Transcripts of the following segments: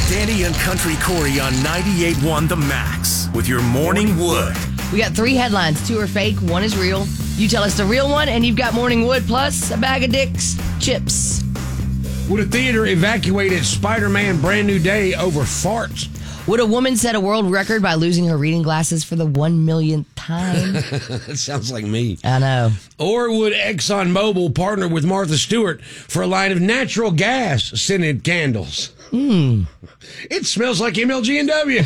Danny and Country Corey on 98.1 The Max with your Morning Wood. We got 3 headlines. 2 are fake, 1 is real. You tell us the real one, and you've got Morning Wood plus a bag of Dick's chips. Would a theater evacuated Spider-Man Brand New Day over farts? Would a woman set a world record by losing her reading glasses for the 1 millionth time? That sounds like me. I know. Or would ExxonMobil partner with Martha Stewart for a line of natural gas scented candles? It smells like MLG&W.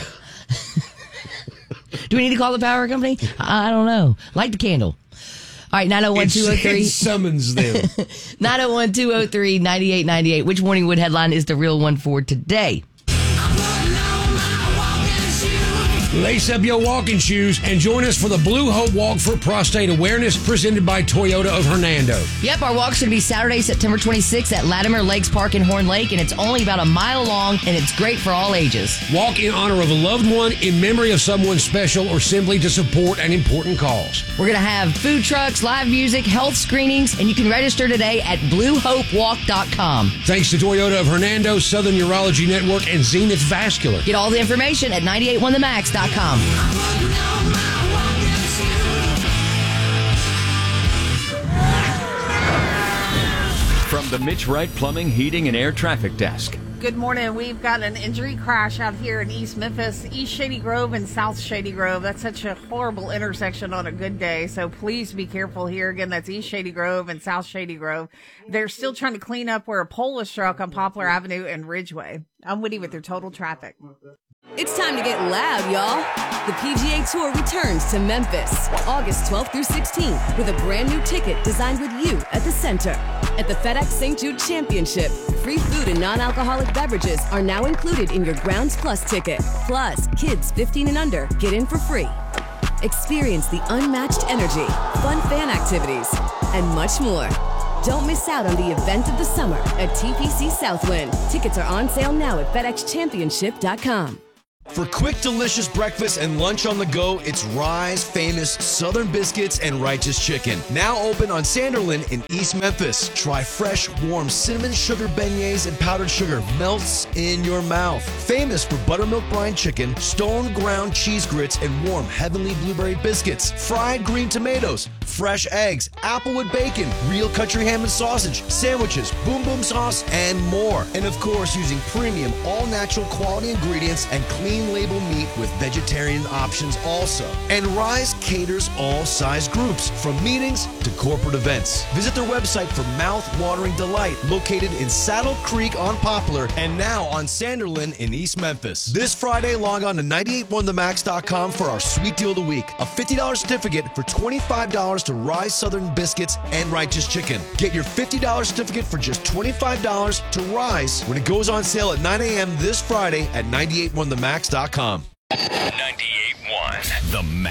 Do we need to call the power company? I don't know. Light the candle. All right, 901-203. It summons them. 901-203-9898. Which Morning Wood headline is the real one for today? Lace up your walking shoes and join us for the Blue Hope Walk for Prostate Awareness presented by Toyota of Hernando. Yep, our walk's going to be Saturday, September 26th at Latimer Lakes Park in Horn Lake, and it's only about a mile long, and it's great for all ages. Walk in honor of a loved one, in memory of someone special, or simply to support an important cause. We're going to have food trucks, live music, health screenings, and you can register today at BlueHopeWalk.com. Thanks to Toyota of Hernando, Southern Urology Network, and Zenith Vascular. Get all the information at 981themax.com. From the Mitch Wright Plumbing, Heating, and Air Traffic Desk. Good morning. We've got an injury crash out here in East Memphis, East Shady Grove and South Shady Grove. That's such a horrible intersection on a good day, so please be careful here. Again, that's East Shady Grove and South Shady Grove. They're still trying to clean up where a pole was struck on Poplar Avenue and Ridgeway. I'm Woody with your total traffic. It's time to get loud, y'all. The PGA Tour returns to Memphis, August 12th through 16th, with a brand new ticket designed with you at the center. At the FedEx St. Jude Championship, free food and non-alcoholic beverages are now included in your Grounds Plus ticket. Plus, kids 15 and under get in for free. Experience the unmatched energy, fun fan activities, and much more. Don't miss out on the event of the summer at TPC Southwind. Tickets are on sale now at FedExChampionship.com. For quick, delicious breakfast and lunch on the go, it's Rise famous Southern Biscuits and Righteous Chicken. Now open on Sanderlin in East Memphis. Try fresh, warm cinnamon sugar beignets and powdered sugar melts in your mouth. Famous for buttermilk brine chicken, stone ground cheese grits, and warm heavenly blueberry biscuits. Fried green tomatoes, fresh eggs, applewood bacon, real country ham and sausage, sandwiches, boom boom sauce, and more. And of course, using premium, all-natural quality ingredients and clean label meat with vegetarian options also. And Rise caters all size groups, from meetings to corporate events. Visit their website for mouth-watering delight, located in Saddle Creek on Poplar and now on Sanderlin in East Memphis. This Friday, log on to 981themax.com for our sweet deal of the week. A $50 certificate for $25 to Rise Southern Biscuits and Righteous Chicken. Get your $50 certificate for just $25 to Rise when it goes on sale at 9 a.m. this Friday at 981themax.com. 98.1 The Max.